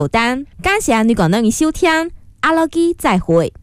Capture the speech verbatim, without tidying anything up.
单。感谢你个人的收听，阿拉基再会。